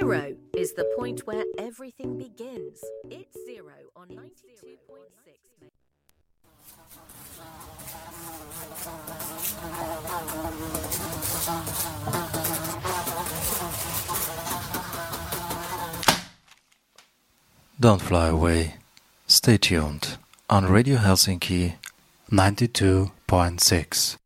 Zero is the point where everything begins. It's zero on 92.6. Don't fly away. Stay tuned on Radio Helsinki 92.6.